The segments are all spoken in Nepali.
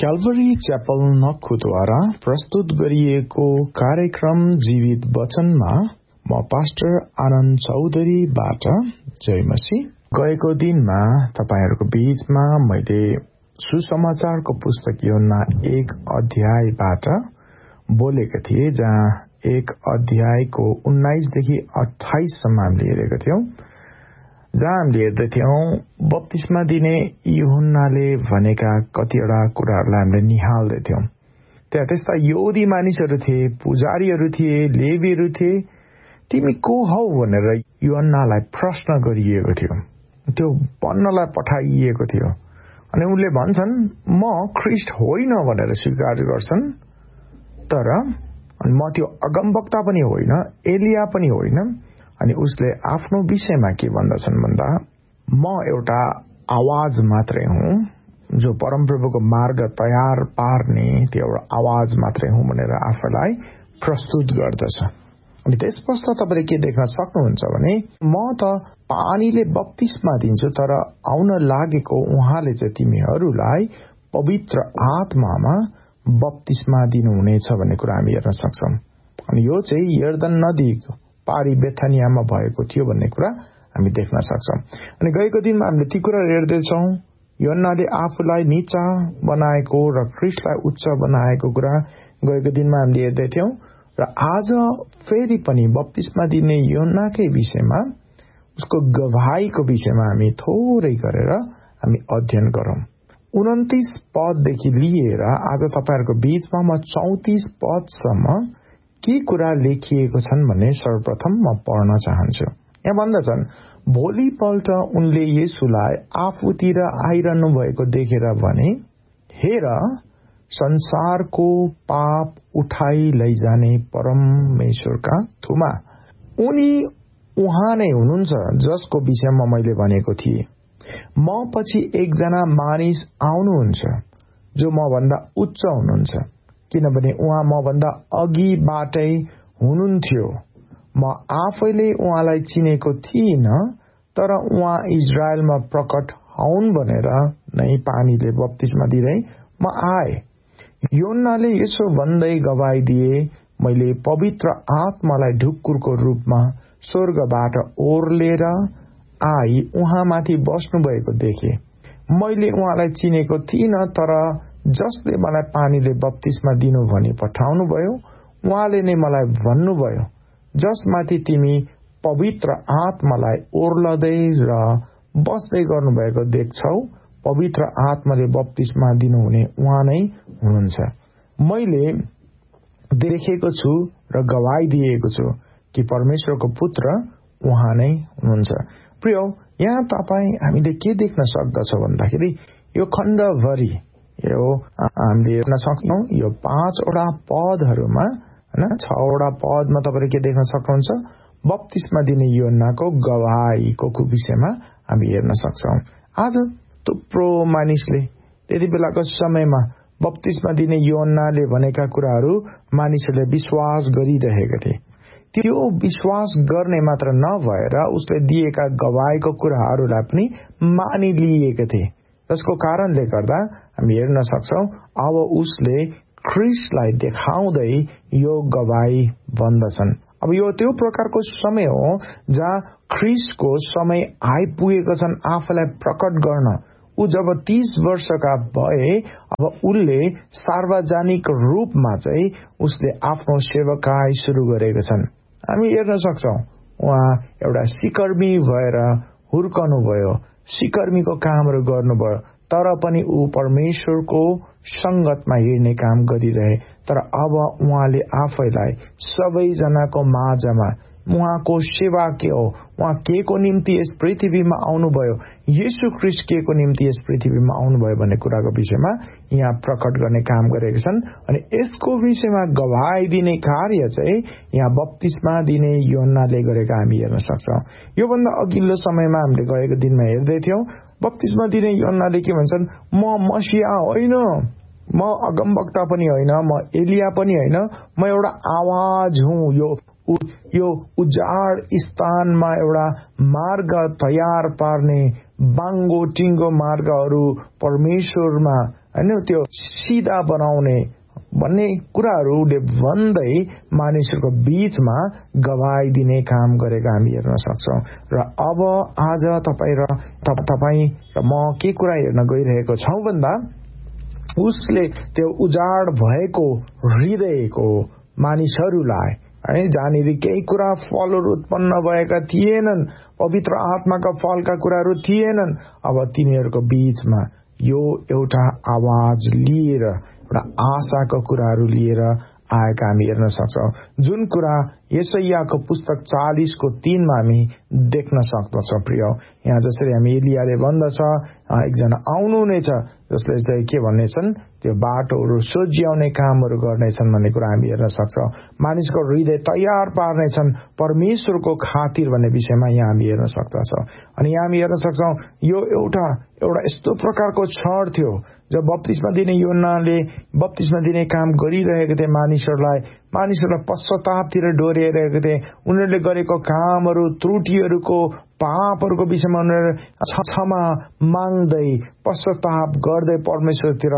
क्याल्भरी च्यापल नखुद्वारा प्रस्तुत गरिएको कार्यक्रम जीवित वचनमा म पास्टर आनन्द चौधरीबाट जय मसीह। गएको दिनमा तपाईहरुको बीचमा मैले सुसमाचारको पुस्तक यूहन्ना 1 अध्यायबाट बोलेको थिएँ, जहाँ 1 अध्यायको 19 देखि 28 सम्म हामीले हेरेका थियौं, जहाँ हामीले हेर्दैथ्यौं बप्तिस्मा दिने यूहन्नाले भनेका कतिवटा कुराहरूलाई हामीले निहाल्दैथ्यौं। त्यहाँ त्यस्ता यहुदी मानिसहरू थिए, पुजारीहरू थिए, लेवीहरू थिए। तिमी को हौ भनेर यूहन्नालाई प्रश्न गरिएको थियो, त्यो भन्नलाई पठाइएको थियो। अनि उनले भन्छन् म ख्रीष्ट होइन भनेर स्वीकार गर्छन्, तर म त्यो अगमवक्ता पनि होइन, एलिया पनि होइन। अनि उसले आफ्नो विषयमा के भन्दछन् भन्दा म एउटा आवाज मात्रै हुँ, जो परमप्रभुको मार्ग तयार पार्ने त्यो एउटा आवाज मात्रै हुँ भनेर आफैलाई प्रस्तुत गर्दछ। अनि त्यसपछि तपाईले के देख्न सक्नुहुन्छ भने म त पानीले बप्तिस्मा दिन्छु, तर आउन लागेको उहाँले चाहिँ तिमीहरूलाई पवित्र आत्मामा बप्तिस्मा दिनुहुनेछ भन्ने कुरा हामी हेर्न सक्छौं। अनि यो चाहिँ यर्दन नदीको पारी बेथानियामा भएको थियो भन्ने कुरा हामी देख्न सक्छौं। अनि गएको दिनमा हामीले ती कुरा हेर्दैछौं। यूहन्नाले आफूलाई नीचा बनाएको र ख्रीष्टलाई उच्च बनाएको कुरा गएको दिनमा हामीले हेर्दैथ्यौं। र आज फेरि पनि बप्तिस्मा दिने यूहन्नाकै विषयमा, उसको गवाहीको विषयमा हामी थोरै गरेर हामी अध्ययन गरौं। 29 पददेखि लिएर आज तपाईहरुको बीचमा म 34 पदसम्म के कुरा लेखिएको छन् भन्ने सर्वप्रथम म पढ्न चाहन्छु। यहाँ भन्दछन्, भोलिपल्ट उनले येशूलाई आफूतिर आइरहनु भएको देखेर भने, हेर संसारको पाप उठाई लैजाने परमेश्वरका थुमा, उनी उहाँ नै हुनुहुन्छ जसको विषयमा मैले भनेको थिएँ। म पछि एकजना मानिस आउनुहुन्छ जो म भन्दा उच्च हुनुहुन्छ, किनभने उहाँ म भन्दा अघिबाटै हुनुहुन्थ्यो। म आफैले उहाँलाई चिनेको थिइन, तर उहाँ इजरायलमा प्रकट हुन् भनेर नै पानीले बप्तिस्मा दिँदै म आए। यूहन्नाले यसो भन्दै गवाही दिए, मैले पवित्र आत्मालाई ढुक्कुरको रूपमा स्वर्गबाट ओर्लेर आई उहाँमाथि बस्नु भएको देखे। मैले उहाँलाई चिनेको थिइन, तर जसले मलाई पानीले बप्तिस्मा दिनु भनी पठाउनु भयो, उहाँले नै मलाई भन्नुभयो, जसमाथि तिमी पवित्र आत्मालाई ओर्लदै र बस्दै गर्नुभएको देख्छौ, पवित्र आत्माले बप्तिस्मा दिनुहुने उहाँ नै हुनुहुन्छ। मैले देखेको छु र गवाही दिएको छु कि परमेश्वरको पुत्र उहाँ नै हुनुहुन्छ। प्रिय, यहाँ हामीले के देख्न सक्दछौं भन्दाखेरि यो खण्डभरि यो हामीले हेर्न सक्छौं। यो 5वटा पदहरुमा, हैन, 6वटा पदमा तपाईले के देख्न सक्नुहुन्छ, बप्तिस्मा दिने यूहन्नाको गवाहीको विषयमा हामी हेर्न सक्छौं। आज थुप्रो मानिसले त्यति बेलाको समयमा बप्तिस्मा दिने यूहन्नाले भनेका कुराहरू मानिसहरूले विश्वास गरिरहेका थिए। त्यो विश्वास गर्ने मात्र नभएर उसले दिएका गवाहीको कुराहरूलाई पनि मानिलिएका थिए, जसको कारणले गर्दा हामी हेर्न सक्छौं अब उसले ख्रीष्टलाई देखाउँदै यो गवाही भन्दछन्। अब यो त्यो प्रकारको समय हो जहाँ ख्रीष्टको समय आइपुगेको छन् आफूलाई प्रकट गर्न। ऊ जब 30 वर्षका भए, अब उनले सार्वजनिक रूपमा चाहिँ उसले आफ्नो सेवकाई सुरु गरेका छन्। हामी हेर्न सक्छौं उहाँ एउटा सिकर्मी भएर हुर्कनु भयो, सिकर्मीको कामहरू गर्नुभयो, तर पनि ऊ परमेश्वरको संगतमा हिँड्ने काम गरिरहे। तर अब उहाँले आफैलाई सबैजनाको माझमा उहाँको सेवा के हो, उहाँ के को निम्ति यस पृथ्वीमा आउनुभयो, येशू ख्रीष्ट के को निम्ति यस पृथ्वीमा आउनुभयो भन्ने कुराको विषयमा यहाँ प्रकट गर्ने काम गरेका छन्। अनि यसको विषयमा गवाही दिने कार्य चाहिँ यहाँ बप्तिस्मा दिने यूहन्नाले गरेका हामी हेर्न सक्छौं। यो भन्दा अघिल्लो समयमा हामीले गएको दिनमा हेर्दैथ्यौं, बप्तिस्मा दिने यूहन्नाले के भन्छन्, म मसीहा होइन, म अगमवक्ता पनि होइन, म एलिया पनि होइन, म एउटा आवाज हुँ। यो उजाड स्थानमा एउटा मार्ग तयार पार्ने, बाङ्गो टिङ्गो मार्गहरू परमेश्वरमा हैन, त्यो सिधा बनाउने भन्ने कुराहरूले भन्दै मानिसहरूको बीचमा गवाही दिने काम गरेको हामी हेर्न सक्छौं। र अब आज तपाईँ र म के कुरा हेर्न गइरहेको छौं भन्दा उसले त्यो उजाड भएको हृदयको मानिसहरूलाई है, जहाँनिर केही कुरा फलहरू उत्पन्न भएका थिएनन्, पवित्र आत्माका फलका कुराहरू थिएनन्, अब तिनीहरूको बीचमा यो एउटा आवाज लिएर, एउटा आशाको कुराहरू लिएर आएका हामी हेर्न सक्छौं। जुन कुरा यशायाको पुस्तक 40:3 हामी देख्न सक्दछौं। प्रिय, यहाँ जसरी हामी एलियाले भन्दछ, एकजना आउनु हुनेछ जसले चाहिँ के भन्नेछन्, त्यो बाटोहरू सोझ्याउने कामहरू गर्नेछन् भन्ने कुरा हामी हेर्न सक्छौं। मानिसको हृदय तयार पार्नेछन् परमेश्वरको खातिर भन्ने विषयमा यहाँ हामी हेर्न सक्दछौं। अनि यहाँ हामी हेर्न सक्छौं यो एउटा यस्तो प्रकारको क्षण थियो जब बप्तिस्मा दिने यूहन्नाले बप्तिस्मा दिने काम गरिरहेका थिए। मानिसहरूलाई पश्चातापतिर डोर्याइरहेका थिए। उनीहरूले गरेको कामहरू, त्रुटिहरूको, पापहरूको विषयमा उनीहरू क्षमा माग्दै, पश्चाताप गर्दै परमेश्वरतिर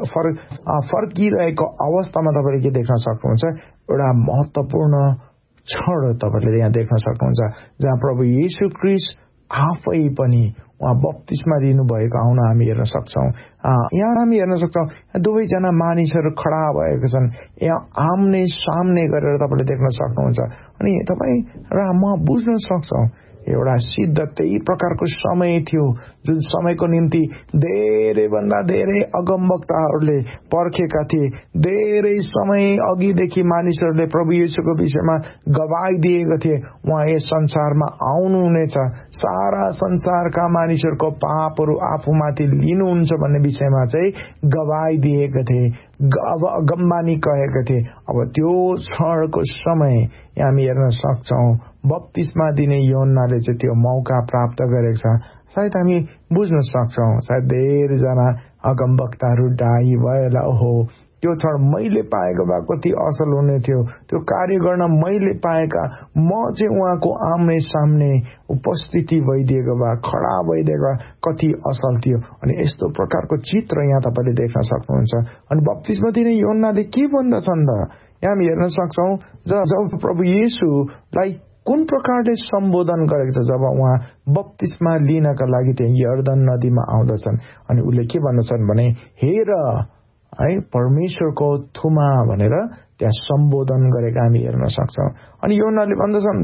फर्किरहेको अवस्थामा तपाईँले के देख्न सक्नुहुन्छ, एउटा महत्त्वपूर्ण क्षण तपाईँले यहाँ देख्न सक्नुहुन्छ जहाँ प्रभु येशू ख्रीष्ट आफै पनि उहाँ बप्तिस्मा दिनुभएको आउन हामी हेर्न सक्छौं। यहाँ हामी हेर्न सक्छौं दुवैजना मानिसहरू खडा भएको छन्, यहाँ आम्ने सामने गरेर तपाईँले देख्न सक्नुहुन्छ। अनि तपाईँ र म बुझ्न सक्छौं एउटा सिद्ध त्यही प्रकारको समय थियो जुन समयको निम्ति धेरैभन्दा धेरै अगमवक्ताहरूले पर्खेका थिए। धेरै समय अघिदेखि मानिसहरूले प्रभु येशूको विषयमा गवाही दिएका थिए, उहाँ यस संसारमा आउनुहुनेछ, सारा संसारका मानिसहरूको पापहरू आफूमाथि लिनुहुन्छ भन्ने विषयमा चाहिँ गवाही दिएका थिए, अगमबानी कहेका थिए। अब त्यो क्षणको समय हामी हेर्न सक्छौं बप्तिस्मा दिने यूहन्नाले चाहिँ त्यो मौका प्राप्त गरेको छ। सायद हामी बुझ्न सक्छौं, सायद धेरैजना अगमवक्ताहरू डाही भएला, ओहो त्यो क्षण मैले पाएको भए कति असल हुने थियो, त्यो कार्य गर्न मैले पाएका, म चाहिँ उहाँको आम्ने सामने उपस्थिति भइदिएको भए, खडा भइदिएको भए कति असल थियो। अनि यस्तो प्रकारको चित्र यहाँ तपाईँले देख्न सक्नुहुन्छ। अनि बप्तिस्मा दिने यूहन्नाले के भन्दछन् त, यहाँ हामी हेर्न सक्छौं जब प्रभु येशूलाई कुन प्रकारले सम्बोधन गरेको छ। जब उहाँ बप्तिस्मा लिनका लागि त्यहाँ यर्दन नदीमा आउँदछन् अनि उले के भन्दछन् भने, हेर है परमेश्वरको थुमा भनेर त्यहाँ सम्बोधन गरेको हामी हेर्न सक्छौं। अनि यूहन्नाले भन्दछन्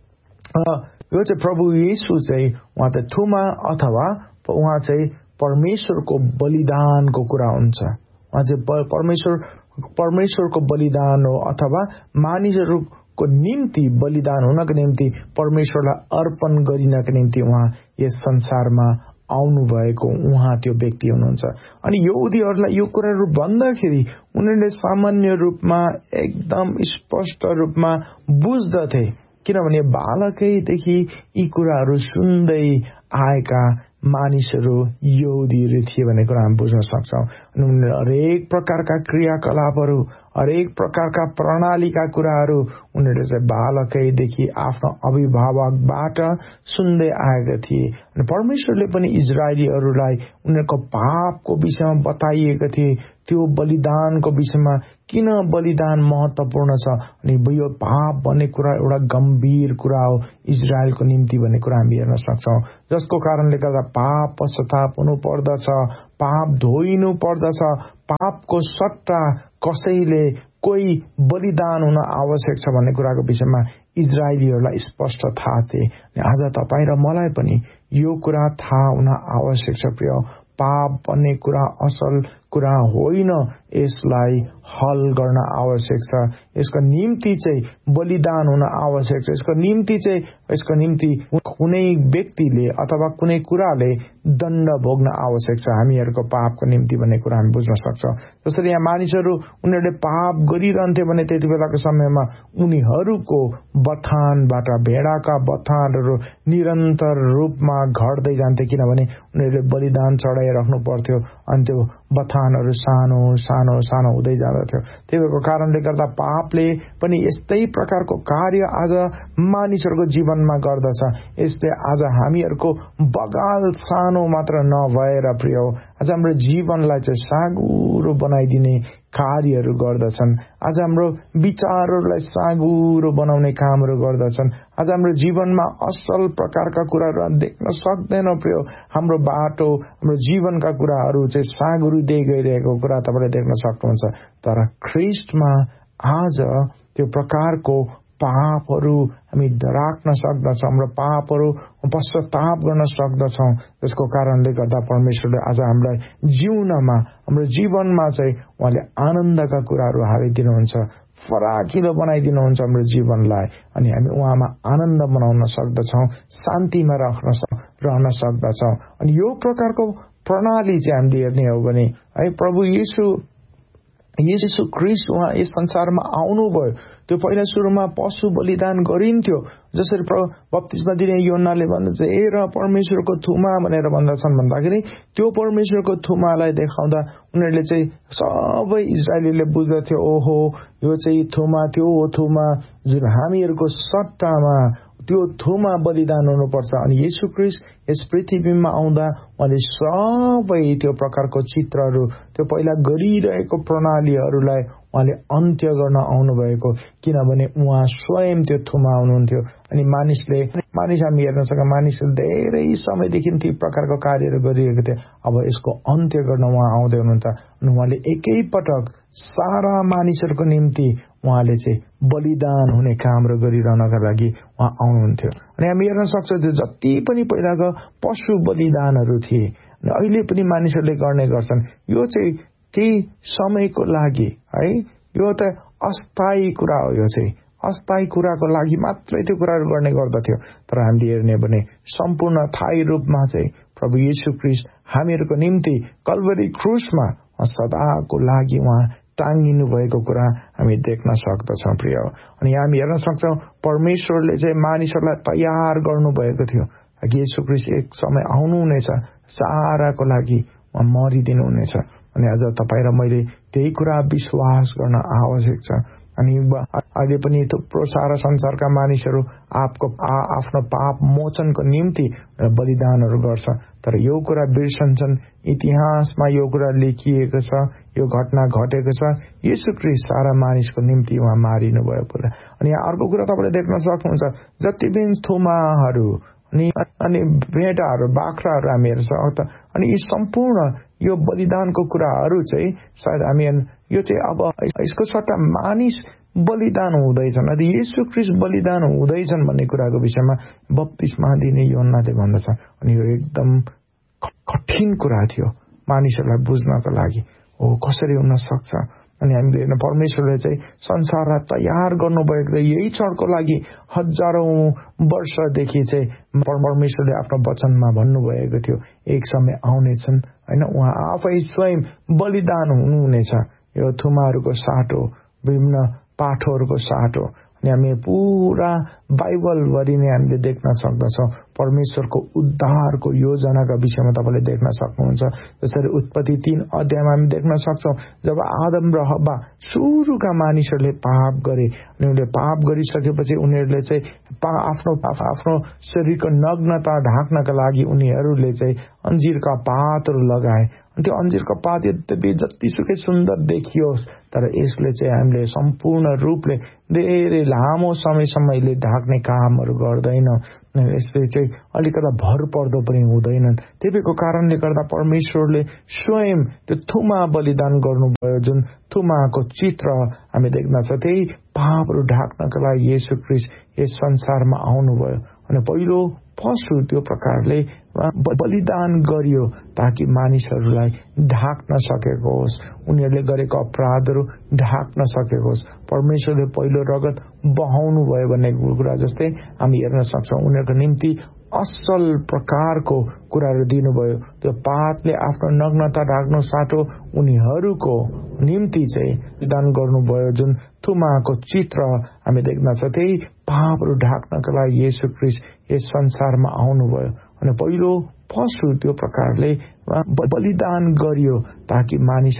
यो चाहिँ प्रभु येशू चाहिँ उहाँ त थुमा अथवा उहाँ चाहिँ परमेश्वरको बलिदानको कुरा हुन्छ। उहाँ चाहिँ परमेश्वरको बलिदान हो, अथवा मानिसहरूको निम्ति बलिदान हुनको निम्ति, परमेश्वरलाई अर्पण गरिनको निम्ति उहाँ यस संसारमा आउनु भएको उहाँ त्यो व्यक्ति हुनुहुन्छ। अनि यहुदीहरूलाई यो कुराहरू भन्दाखेरि उनीहरूले सामान्य रूपमा एकदम स्पष्ट रूपमा बुझ्दथे, किनभने बालकैदेखि यी कुराहरू सुन्दै आएका मानिसहरू यहुदीहरू थिए भन्ने कुरा हामी बुझ्न सक्छौं। अनि उनीहरूले हरेक प्रकारका क्रियाकलापहरू, हरेक प्रकारका प्रणालीका कुराहरू उनीहरूले चाहिँ बालकैदेखि आफ्नो अभिभावकबाट सुन्दै आएका थिए। अनि परमेश्वरले पनि इजरायलीहरूलाई उनीहरूको पापको विषयमा बताइएका थिए, त्यो बलिदानको विषयमा किन बलिदान महत्त्वपूर्ण छ। अनि यो पाप भन्ने कुरा एउटा गम्भीर कुरा हो इजरायलको निम्ति भन्ने कुरा हामी हेर्न सक्छौं, जसको कारणले गर्दा पाप पश्चाताप हुनु पर्दछ, पाप धोइनु पर्दछ, पापको सट्टा कसैले कोही बलिदान हुन आवश्यक छ भन्ने कुराको विषयमा इजरायलीहरूलाई स्पष्ट थाहा थिए। आज तपाईँ र मलाई पनि यो कुरा थाहा हुन आवश्यक छ। प्रिय, पाप भन्ने कुरा असल कुरा होइन, यसलाई हल गर्न आवश्यक छ, यसको निम्ति चाहिँ बलिदान हुन आवश्यक छ, यसको निम्ति कुनै व्यक्तिले अथवा कुनै कुराले दण्ड भोग्न आवश्यक छ हामीहरूको पापको निम्ति भन्ने कुरा हामी बुझ्न सक्छौं। जसरी यहाँ मानिसहरू उनीहरूले पाप गरिरहन्थे भने त्यति बेलाको समयमा उनीहरूको बथानबाट भेडाका बथानहरू निरन्तर रूपमा घट्दै जान्थे, किनभने उनीहरूले बलिदान चढाइराख्नु पर्थ्यो। अनि त्यो बथानहरू सानो सानो सानो हुँदै जाँदथ्यो। त्यही भएको कारणले गर्दा पापले पनि यस्तै प्रकारको कार्य आज मानिसहरूको जीवनमा गर्दछ। यसले आज हामीहरूको बगाल सानो मात्र नभएर प्रिय हो, आज हाम्रो जीवनलाई चाहिँ साँघुरो बनाइदिने कार्यहरू गर्दछन्। आज हाम्रो विचारहरूलाई साँघुरो बनाउने कामहरू गर्दछन्। आज हाम्रो जीवनमा असल प्रकारका कुराहरू देख्न सक्दैनौँ प्रिय। हाम्रो बाटो, हाम्रो जीवनका कुराहरू चाहिँ साँघुरिँदै गइरहेको कुरा तपाईँले देख्न सक्नुहुन्छ। तर ख्रीष्टमा आज त्यो प्रकारको पापहरू हामी राख्न सक्दछौँ, हाम्रो पापहरू पश्चाताप गर्न सक्दछौँ। त्यसको कारणले गर्दा परमेश्वरले आज हामीलाई जिउनमा, हाम्रो जीवनमा चाहिँ उहाँले आनन्दका कुराहरू हालिदिनुहुन्छ, फराकिलो बनाइदिनुहुन्छ हाम्रो जीवनलाई, अनि हामी उहाँमा आनन्द मनाउन सक्दछौँ, शान्तिमा रहन सक्दछौँ। अनि यो प्रकारको प्रणाली चाहिँ हामीले हेर्ने हो भने है, प्रभु येशू ख्रीष्ट उहाँ यस संसारमा आउनुभयो। त्यो पहिला सुरुमा पशु बलिदान गरिन्थ्यो, जसरी बप्तिस्मा दिने योहन्नाले भन्दछ ए र परमेश्वरको थुमा भनेर भन्दछन्। भन्दाखेरि त्यो परमेश्वरको थुमालाई देखाउँदा उनीहरूले चाहिँ सबै इजरायलीले बुझ्दथ्यो, ओहो यो चाहिँ थुमा, त्यो थुमा जुन हामीहरूको सट्टामा त्यो थुमा बलिदान हुनुपर्छ। अनि येशू ख्रीष्ट यस पृथ्वीमा आउँदा उहाँले सबै त्यो प्रकारको चित्रहरू, त्यो पहिला गरिरहेको प्रणालीहरूलाई उहाँले अन्त्य गर्न आउनुभएको, किनभने उहाँ स्वयं त्यो थुमा हुनुहुन्थ्यो। अनि मानिस हामी हेर्न सक्छौँ, मानिसले धेरै समयदेखि ती प्रकारको कार्यहरू गरिरहेको थिए। अब यसको अन्त्य गर्न उहाँ आउँदै हुनुहुन्छ। अनि उहाँले एकैपटक सारा मानिसहरूको निम्ति उहाँले चाहिँ बलिदान हुने कामहरू गरिरहनका लागि उहाँ आउनुहुन्थ्यो। अनि हामी हेर्न सक्छौँ त्यो जति पनि पहिलाको पशु बलिदानहरू थिए अहिले पनि मानिसहरूले गर्ने गर्छन्। यो चाहिँ केही समयको लागि है, यो त अस्थायी कुरा हो। यो चाहिँ अस्थायी कुराको लागि मात्रै त्यो कुराहरू गर्ने गर्दथ्यो। तर हामीले हेर्ने भने सम्पूर्ण थायी रूपमा चाहिँ प्रभु येशू ख्रीष्ट हामीहरूको निम्ति कल्भरी क्रुसमा सदाको लागि उहाँ टाङ्गिनु भएको कुरा हामी देख्न सक्दछौँ प्रिय। अनि हामी हेर्न सक्छौँ परमेश्वरले चाहिँ मानिसहरूलाई तयार गर्नुभएको थियो। येशू ख्रीष्ट एक समय आउनुहुनेछ, साराको लागि उहाँ मरिदिनु हुनेछ। अनि आज तपाईँ र मैले त्यही कुरा विश्वास गर्न आवश्यक छ। अनि अहिले पनि थुप्रो सारा संसारका मानिसहरू आफ्नो पाप मोचनको निम्ति बलिदानहरू गर्छ। तर यो कुरा बिर्सन्छन्, इतिहासमा यो कुरा लेखिएको छ, यो घटना घटेको छ, येशू ख्रीष्ट सारा मानिसको निम्ति उहाँ मारिनु भयो पुरा। अनि अर्को कुरा तपाईँले देख्न सक्नुहुन्छ, जति पनि थुमाहरू अनि भेडाहरू, बाख्राहरू हामी हेर्छौँ। अनि यी सम्पूर्ण यो बलिदानको कुराहरू चाहिँ सायद हामी यो चाहिँ अब यसको सट्टा मानिस बलिदान हुँदैछन्, अनि येशू ख्रीष्ट बलिदान हुँदैछन् भन्ने कुराको विषयमा बप्तिस्मा दिने योहन्नाले भन्दछ। अनि यो एकदम कठिन कुरा थियो मानिसहरूलाई बुझ्नको लागि, हो कसरी हुन सक्छ। अनि हामीले हेर्न परमेश्वरले चाहिँ संसारलाई तयार गर्नुभएको यही क्षणको लागि हजारौं वर्षदेखि चाहिँ परमेश्वरले आफ्नो वचनमा भन्नुभएको थियो एक समय आउनेछन् हैन, उहाँ आफै स्वयं बलिदान हुनुहुनेछ। यो थुमाहरूको साटो, विभिन्न पाठोहरूको साटो, अनि हामी पुरा बाइबलभरि नै हामीले देख्न सक्दछौँ परमेश्वरको उद्धारको योजनाका विषयमा तपाईँले देख्न सक्नुहुन्छ। जसरी उत्पत्ति 3 अध्यायमा हामी देख्न सक्छौँ, जब आदम र हव्वा सुरुका मानिसहरूले पाप गरे, अनि उनीहरूले पाप गरिसकेपछि उनीहरूले चाहिँ आफ्नो शरीरको नग्नता ढाक्नका लागि उनीहरूले चाहिँ अन्जिरका पातहरू लगाए। त्यो अन्जिरको पात यद्यपि जतिसुकै सुन्दर देखियोस्, तर यसले चाहिँ हामीले सम्पूर्ण रूपले धेरै लामो समयसम्म यसले ढाक्ने कामहरू गर्दैन। यसले चाहिँ अलिकता भर पर्दो पनि हुँदैनन्। त्यही कारणले गर्दा परमेश्वरले स्वयं त्यो थुमा बलिदान गर्नुभयो, जुन थुमाको चित्र हामी देख्न सक्छौँ। त्यही पापहरू ढाक्नका लागि येशू ख्रीष्ट यस संसारमा आउनुभयो। अनि पहिलो पशु त्यो प्रकारले बलिदान गरियो ताकि मानिसहरूलाई ढाक्न सकेको होस्, उनीहरूले गरेको अपराधहरू ढाक्न सकेको होस्। परमेश्वरले पहिलो रगत बहाउनु भयो भन्ने कुरा जस्तै हामी हेर्न सक्छौँ। उनीहरूको निम्ति असल प्रकारको कुराहरू दिनुभयो। त्यो पातले आफ्नो नग्नता ढाक्नु साटो उनीहरूको निम्ति चाहिँ दान गर्नुभयो, जुन थुमाको चित्र हामी देख्न सक्छौँ। त्यही पापहरू ढाक्नका लागि येशू ख्रीष्ट यस संसारमा आउनुभयो। अनि पहिलो फर्स्ट त्यो प्रकारले बलिदान गरियो ताकि मानिस